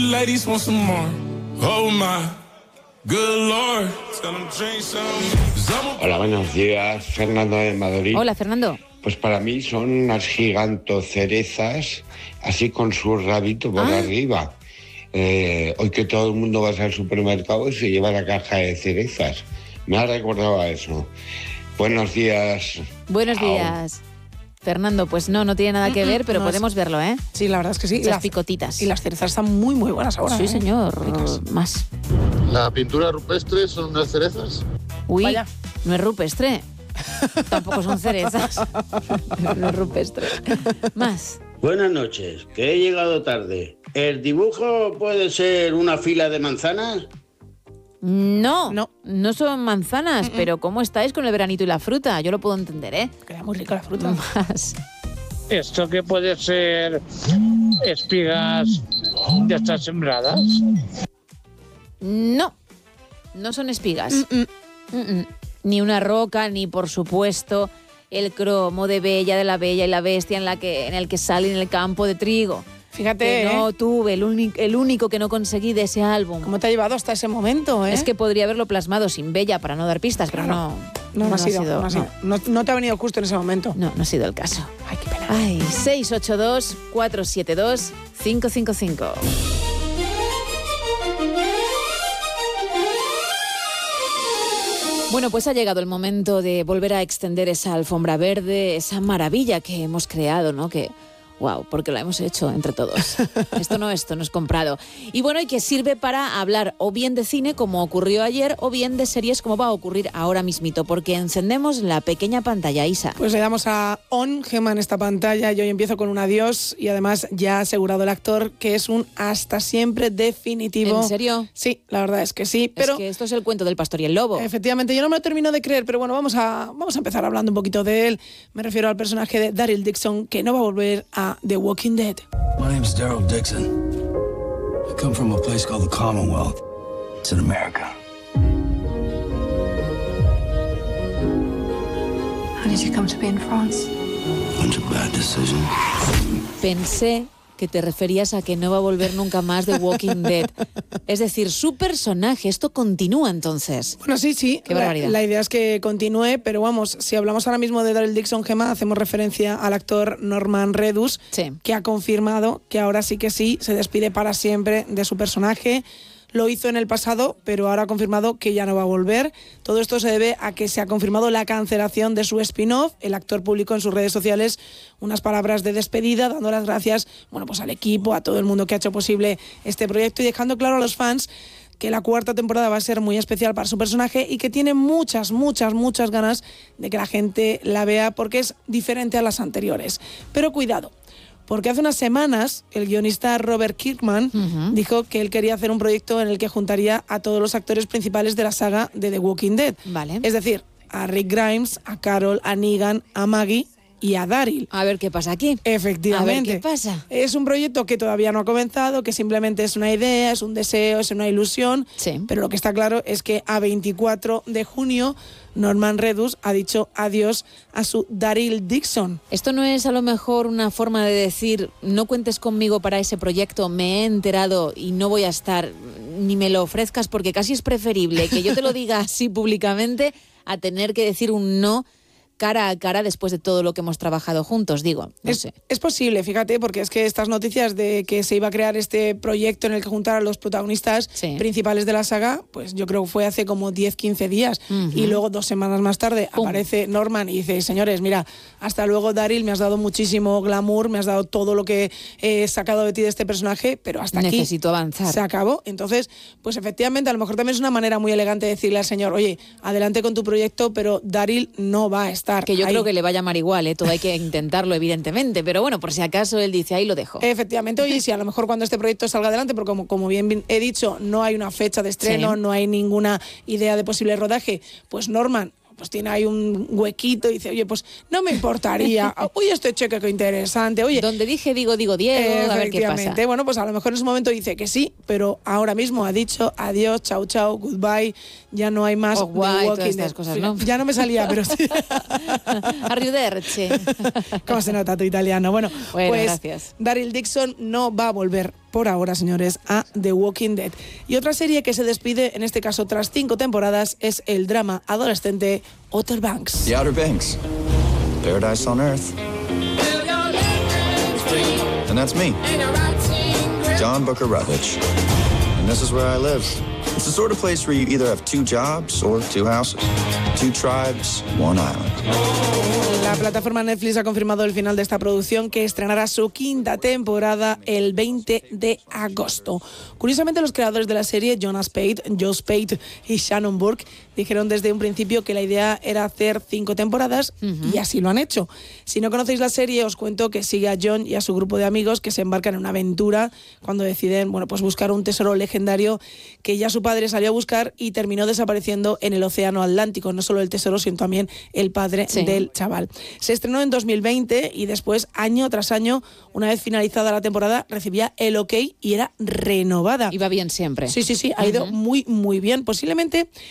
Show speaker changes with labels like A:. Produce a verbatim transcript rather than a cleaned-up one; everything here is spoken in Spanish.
A: Ladies want some more. Oh my good Lord.
B: Hola, buenos días. Fernando de Madrid.
C: Hola, Fernando.
B: Pues para mí son unas gigantocerezas, así con su rabito por
C: ah.
B: arriba. Eh, hoy que todo el mundo va al supermercado y se lleva la caja de cerezas. Me ha recordado a eso. Buenos días.
C: Buenos
B: Chao.
C: días. Fernando, pues no, no tiene nada que ver, pero
D: no
C: podemos
D: es...
C: verlo, ¿eh?
D: Sí, la verdad es que sí.
C: Las
D: las
C: picotitas.
D: Y las cerezas están muy, muy buenas ahora.
C: Sí,
D: ¿eh?
C: señor.
D: Ricas.
C: Más.
E: ¿La pintura rupestre son unas cerezas?
C: Uy,
D: Vaya.
C: no es rupestre. Tampoco son cerezas. No es rupestre. Más.
F: Buenas noches, que he llegado tarde. ¿El dibujo puede ser una fila de manzanas?
C: No,
D: No.
C: no son manzanas,
D: Mm-mm.
C: pero ¿cómo estáis con el veranito y la fruta? Yo lo puedo entender, ¿eh?
D: Queda muy rica la fruta.
C: Más.
G: ¿Esto que puede ser espigas de estas sembradas?
C: No, no son espigas.
D: Mm-mm.
C: Mm-mm. Ni una roca, ni por supuesto el cromo de Bella, de la Bella y la Bestia en, la que, en el que sale en el campo de trigo.
D: Fíjate,
C: Que no
D: ¿eh?
C: tuve, el, uni- el único que no conseguí de ese álbum.
D: ¿Cómo te ha llevado hasta ese momento, eh?
C: Es que podría haberlo plasmado sin Bella para no dar pistas, pero
D: Claro.
C: no.
D: No, no, ha sido, no, ha sido. No, no te ha venido justo en ese momento.
C: No, no ha sido el caso.
D: Ay, qué pena.
C: Ay, seis ocho dos, cuatro siete dos, cinco cinco cinco. Bueno, pues ha llegado el momento de volver a extender esa alfombra verde, esa maravilla que hemos creado, ¿no? Que, wow, porque la hemos hecho entre todos. Esto no, esto no es comprado. Y bueno, y que sirve para hablar o bien de cine, como ocurrió ayer, o bien de series, como va a ocurrir ahora mismito, porque encendemos la pequeña pantalla, Isa.
D: Pues le damos a On, Gema, en esta pantalla, y hoy empiezo con un adiós, y además ya ha asegurado el actor que es un hasta siempre definitivo.
C: ¿En serio?
D: Sí, la verdad es que sí, pero...
C: Es que esto es el cuento del pastor y el lobo.
D: Efectivamente, yo no me lo termino de creer, pero bueno, vamos a, vamos a empezar hablando un poquito de él. Me refiero al personaje de Daryl Dixon, que no va a volver a The Walking Dead.
H: My name's Daryl Dixon. I come from a place called the Commonwealth. It's in America.
I: How did you come to be in France?
H: Bunch of bad decisions.
C: Pensé que te referías a que no va a volver nunca más The Walking Dead. Es decir, su personaje, esto continúa entonces.
D: Bueno, sí, sí.
C: Qué barbaridad.
D: La, la idea es que continúe, pero vamos, si hablamos ahora mismo de Daryl Dixon, Gemma, hacemos referencia al actor Norman Reedus,
C: Sí.
D: que ha confirmado que ahora sí que sí, se despide para siempre de su personaje. Lo hizo en el pasado, pero ahora ha confirmado que ya no va a volver. Todo esto se debe a que se ha confirmado la cancelación de su spin-off. El actor publicó en sus redes sociales unas palabras de despedida, dando las gracias, bueno, pues al equipo, a todo el mundo que ha hecho posible este proyecto y dejando claro a los fans que la cuarta temporada va a ser muy especial para su personaje y que tiene muchas, muchas, muchas ganas de que la gente la vea porque es diferente a las anteriores. Pero cuidado, porque hace unas semanas el guionista Robert Kirkman
C: Uh-huh.
D: dijo que él quería hacer un proyecto en el que juntaría a todos los actores principales de la saga de The Walking Dead.
C: Vale.
D: Es decir, a Rick Grimes, a Carol, a Negan, a Maggie y a Daryl.
C: A ver qué pasa aquí.
D: Efectivamente.
C: A ver qué pasa.
D: Es un proyecto que todavía no ha comenzado, que simplemente es una idea, es un deseo, es una ilusión.
C: Sí.
D: Pero lo que está claro es que a veinticuatro de junio Norman Reedus ha dicho adiós a su Daryl Dixon.
C: Esto no es a lo mejor una forma de decir, no cuentes conmigo para ese proyecto, me he enterado y no voy a estar, ni me lo ofrezcas, porque casi es preferible que yo te lo diga así públicamente a tener que decir un no cara a cara después de todo lo que hemos trabajado juntos, digo, no
D: Es,
C: sé.
D: es posible, fíjate, porque es que estas noticias de que se iba a crear este proyecto en el que juntar a los protagonistas
C: Sí.
D: principales de la saga, pues yo creo que fue hace como diez, quince días.
C: Ujú.
D: Y luego, dos semanas más tarde,
C: Pum.
D: aparece Norman y dice, señores, mira, hasta luego Daryl, me has dado muchísimo glamour, me has dado todo lo que he sacado de ti de este personaje, pero hasta aquí
C: Necesito avanzar.
D: se acabó. Entonces, pues efectivamente, a lo mejor también es una manera muy elegante de decirle al señor, oye, adelante con tu proyecto, pero Daryl no va a estar
C: Que yo
D: ahí.
C: creo que le va a llamar igual, ¿eh? Todo hay que intentarlo, evidentemente, pero bueno, por si acaso él dice, ahí lo dejo.
D: Efectivamente, oye, si a lo mejor cuando este proyecto salga adelante, porque como, como bien he dicho, no hay una fecha de estreno,
C: Sí.
D: no hay ninguna idea de posible rodaje, pues Norman pues tiene ahí un huequito y dice, oye, pues no me importaría, oye, este cheque qué interesante, oye.
C: Donde dije digo, digo Diego, a ver qué pasa.
D: Efectivamente, bueno, pues a lo mejor en ese momento dice que sí, pero ahora mismo ha dicho adiós, chao, chao, goodbye, ya no hay más
C: Au revoir
D: The
C: y
D: Walking
C: todas estas
D: Dead.
C: cosas, ¿no?
D: Ya no me salía, pero sí.
C: Arrivederci.
D: ¿Cómo se nota tu italiano? Bueno,
C: Bueno,
D: pues
C: gracias.
D: Daryl Dixon no va a volver por ahora, señores, a The Walking Dead. Y otra serie que se despide, en este caso tras cinco temporadas, es el drama adolescente Outer Banks.
J: The Outer Banks. Paradise on Earth. And that's me, John Booker Rutledge. And this is where I live. It's the sort of place where you either have two jobs or two houses, two tribes, one island.
D: La plataforma Netflix ha confirmado el final de esta producción, que estrenará su quinta temporada el veinte de agosto. Curiosamente, los creadores de la serie, Jonas Pate, Joe Pate y Shannon Burke, dijeron desde un principio que la idea era hacer cinco temporadas, uh-huh. y así lo han hecho. Si no conocéis la serie, os cuento que sigue a John y a su grupo de amigos que se embarcan en una aventura cuando deciden, bueno, pues buscar un tesoro legendario que ya su padre salió a buscar y terminó desapareciendo en el océano Atlántico. No solo el tesoro, sino también el padre sí. del chaval. Se estrenó en dos mil veinte y después, año tras año, una vez finalizada la temporada, recibía el ok y era renovada.
C: Iba bien siempre.
D: Sí, sí, sí, ha uh-huh. ido muy, muy bien. Posiblemente